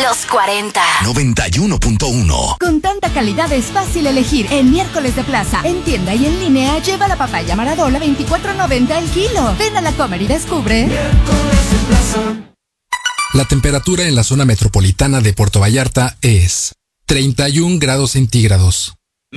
Los 40. 91.1. Con tanta calidad es fácil elegir. En miércoles de plaza, en tienda y en línea, lleva la papaya Maradola 24.90 el kilo. Ven a La Comer y descubre. Miércoles de plaza. La temperatura en la zona metropolitana de Puerto Vallarta es 31 grados centígrados.